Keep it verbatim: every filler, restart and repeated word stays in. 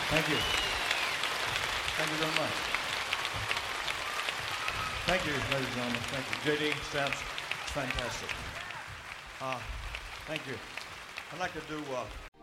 Thank you. Thank you very much. Thank you, ladies and gentlemen. Thank you. J D, Stamps, it's fantastic. Uh, thank you. I'd like to do uh,